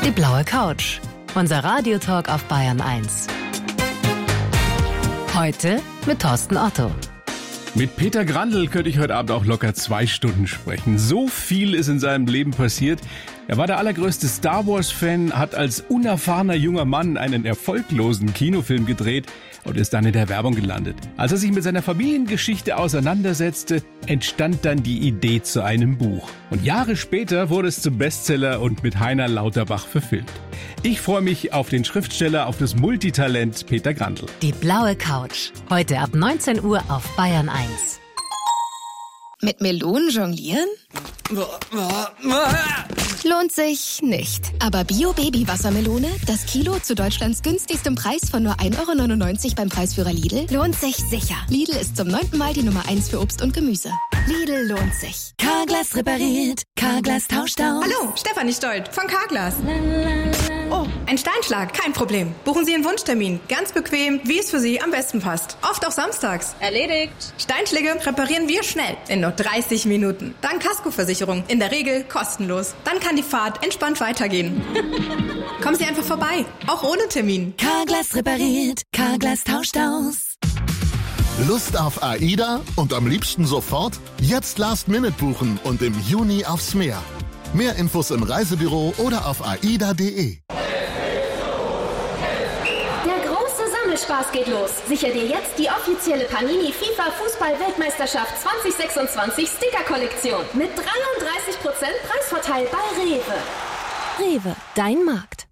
Die blaue Couch. Unser Radiotalk auf Bayern 1. Heute mit Thorsten Otto. Mit Peter Grandl könnte ich heute Abend auch locker 2 Stunden sprechen. So viel ist in seinem Leben passiert. Er war der allergrößte Star-Wars-Fan, hat als unerfahrener junger Mann einen erfolglosen Kinofilm gedreht und ist dann in der Werbung gelandet. Als er sich mit seiner Familiengeschichte auseinandersetzte, entstand dann die Idee zu einem Buch. Und Jahre später wurde es zum Bestseller und mit Heiner Lauterbach verfilmt. Ich freue mich auf den Schriftsteller, auf das Multitalent Peter Grandl. Die blaue Couch. Heute ab 19 Uhr auf Bayern 1. Mit Melonen jonglieren? Lohnt sich nicht. Aber Bio-Baby-Wassermelone, das Kilo zu Deutschlands günstigstem Preis von nur 1,99 € beim Preisführer Lidl, lohnt sich sicher. Lidl ist zum 9. Mal die Nummer 1 für Obst und Gemüse. Lidl lohnt sich. Carglass repariert, Carglass tauscht aus. Hallo, Stefanie Stolt von Carglass. Oh, ein Steinschlag, kein Problem. Buchen Sie einen Wunschtermin, ganz bequem, wie es für Sie am besten passt. Oft auch samstags. Erledigt. Steinschläge reparieren wir schnell, in nur 30 Minuten. Dann Kaskoversicherung, in der Regel kostenlos. Dann kann die Fahrt entspannt weitergehen. Kommen Sie einfach vorbei, auch ohne Termin. Carglass repariert, Carglass tauscht aus. Lust auf AIDA und am liebsten sofort? Jetzt Last-Minute buchen und im Juni aufs Meer. Mehr Infos im Reisebüro oder auf aida.de. Der große Sammelspspaß geht los. Sicher dir jetzt die offizielle Panini FIFA Fußball-Weltmeisterschaft 2026 Sticker-Kollektion mit 33% Preisvorteil bei Rewe. Rewe, dein Markt.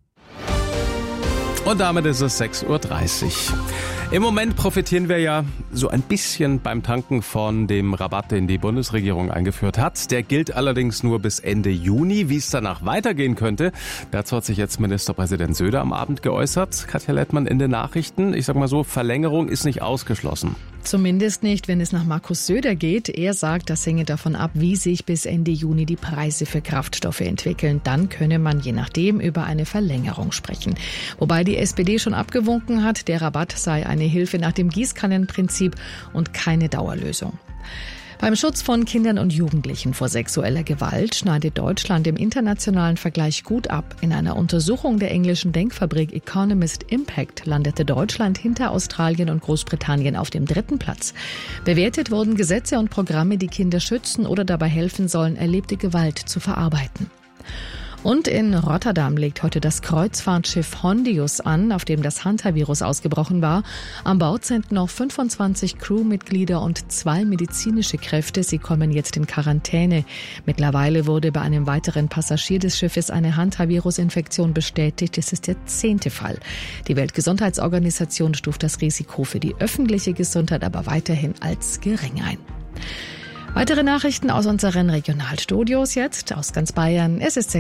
Und damit ist es 6:30 Uhr. Im Moment profitieren wir ja so ein bisschen beim Tanken von dem Rabatt, den die Bundesregierung eingeführt hat. Der gilt allerdings nur bis Ende Juni. Wie es danach weitergehen könnte, dazu hat sich jetzt Ministerpräsident Söder am Abend geäußert. Katja Lettmann in den Nachrichten. Ich sag mal so, Verlängerung ist nicht ausgeschlossen. Zumindest nicht, wenn es nach Markus Söder geht. Er sagt, das hänge davon ab, wie sich bis Ende Juni die Preise für Kraftstoffe entwickeln. Dann könne man je nachdem über eine Verlängerung sprechen. Wobei die SPD schon abgewunken hat, der Rabatt sei eine Hilfe nach dem Gießkannenprinzip und keine Dauerlösung. Beim Schutz von Kindern und Jugendlichen vor sexueller Gewalt schneidet Deutschland im internationalen Vergleich gut ab. In einer Untersuchung der englischen Denkfabrik Economist Impact landete Deutschland hinter Australien und Großbritannien auf dem 3. Platz. Bewertet wurden Gesetze und Programme, die Kinder schützen oder dabei helfen sollen, erlebte Gewalt zu verarbeiten. Und in Rotterdam legt heute das Kreuzfahrtschiff Hondius an, auf dem das Hantavirus ausgebrochen war. An Bord sind noch 25 Crewmitglieder und 2 medizinische Kräfte. Sie kommen jetzt in Quarantäne. Mittlerweile wurde bei einem weiteren Passagier des Schiffes eine Hantavirus-Infektion bestätigt. Es ist der 10. Fall. Die Weltgesundheitsorganisation stuft das Risiko für die öffentliche Gesundheit aber weiterhin als gering ein. Weitere Nachrichten aus unseren Regionalstudios jetzt aus ganz Bayern. Es ist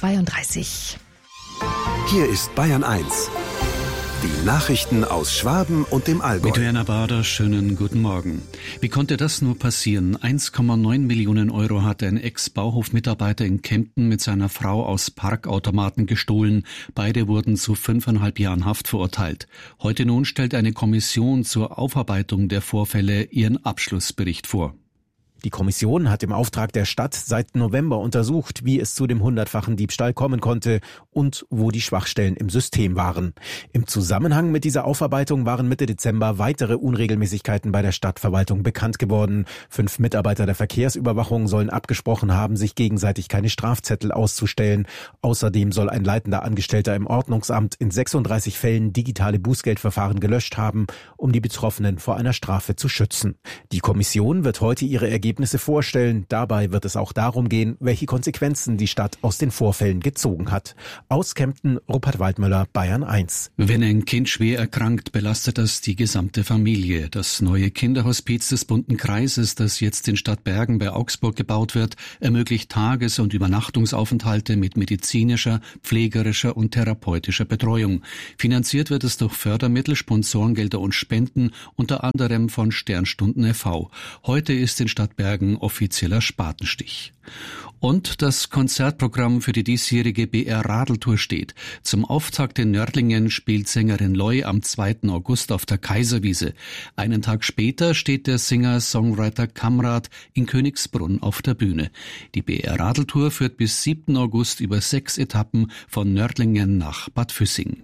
6:32 Uhr. Hier ist Bayern 1. Die Nachrichten aus Schwaben und dem Allgäu. Mit Werner Bader, schönen guten Morgen. Wie konnte das nur passieren? 1,9 Millionen € hat ein Ex-Bauhof-Mitarbeiter in Kempten mit seiner Frau aus Parkautomaten gestohlen. Beide wurden zu 5,5 Jahren Haft verurteilt. Heute nun stellt eine Kommission zur Aufarbeitung der Vorfälle ihren Abschlussbericht vor. Die Kommission hat im Auftrag der Stadt seit November untersucht, wie es zu dem 100-fachen Diebstahl kommen konnte und wo die Schwachstellen im System waren. Im Zusammenhang mit dieser Aufarbeitung waren Mitte Dezember weitere Unregelmäßigkeiten bei der Stadtverwaltung bekannt geworden. 5 Mitarbeiter der Verkehrsüberwachung sollen abgesprochen haben, sich gegenseitig keine Strafzettel auszustellen. Außerdem soll ein leitender Angestellter im Ordnungsamt in 36 Fällen digitale Bußgeldverfahren gelöscht haben, um die Betroffenen vor einer Strafe zu schützen. Die Kommission wird heute ihre Ergebnisse vorstellen. Dabei wird es auch darum gehen, welche Konsequenzen die Stadt aus den Vorfällen gezogen hat. Aus Kempten, Rupert Waldmüller, Bayern 1. Wenn ein Kind schwer erkrankt, belastet das die gesamte Familie. Das neue Kinderhospiz des Bunten Kreises, das jetzt in Stadtbergen bei Augsburg gebaut wird, ermöglicht Tages- und Übernachtungsaufenthalte mit medizinischer, pflegerischer und therapeutischer Betreuung. Finanziert wird es durch Fördermittel, Sponsorengelder und Spenden, unter anderem von Sternstunden e.V. Heute ist in Stadtbergen Bergen offizieller Spatenstich. Und das Konzertprogramm für die diesjährige BR-Radeltour steht. Zum Auftakt in Nördlingen spielt Sängerin Loy am 2. August auf der Kaiserwiese. Einen Tag später steht der Singer-Songwriter Kamrat in Königsbrunn auf der Bühne. Die BR-Radeltour führt bis 7. August über 6 Etappen von Nördlingen nach Bad Füssing.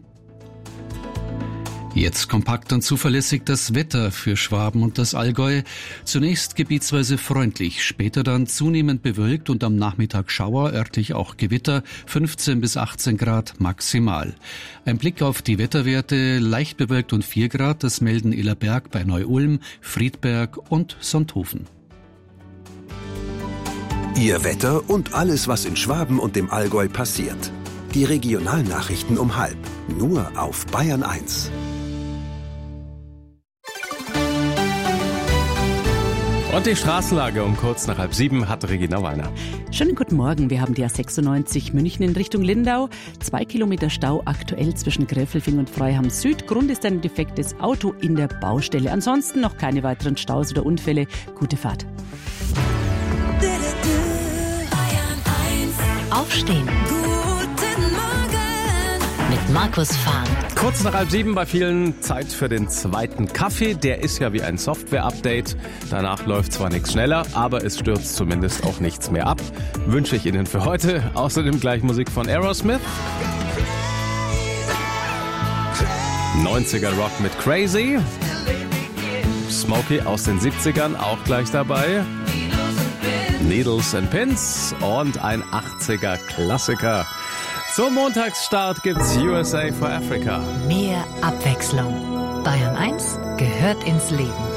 Jetzt kompakt und zuverlässig das Wetter für Schwaben und das Allgäu. Zunächst gebietsweise freundlich, später dann zunehmend bewölkt und am Nachmittag Schauer, örtlich auch Gewitter, 15 bis 18 Grad maximal. Ein Blick auf die Wetterwerte, leicht bewölkt und 4 Grad, das melden Illerberg bei Neu-Ulm, Friedberg und Sonthofen. Ihr Wetter und alles, was in Schwaben und dem Allgäu passiert. Die Regionalnachrichten um 6:30, nur auf Bayern 1. Und die Straßenlage um kurz nach 6:30 hat Regina Weiner. Schönen guten Morgen. Wir haben die A96 München in Richtung Lindau. 2 Kilometer Stau aktuell zwischen Gräfelfing und Freiham Süd. Grund ist ein defektes Auto in der Baustelle. Ansonsten noch keine weiteren Staus oder Unfälle. Gute Fahrt. Aufstehen. Mit Markus Fahn. Kurz nach 6:30 bei vielen Zeit für den zweiten Kaffee. Der ist ja wie ein Software-Update. Danach läuft zwar nichts schneller, aber es stürzt zumindest auch nichts mehr ab. Wünsche ich Ihnen für heute. Außerdem gleich Musik von Aerosmith. 90er Rock mit Crazy. Smokey aus den 70ern auch gleich dabei. Needles and Pins und ein 80er Klassiker. Zum Montagsstart gibt's USA for Africa. Mehr Abwechslung. Bayern 1 gehört ins Leben.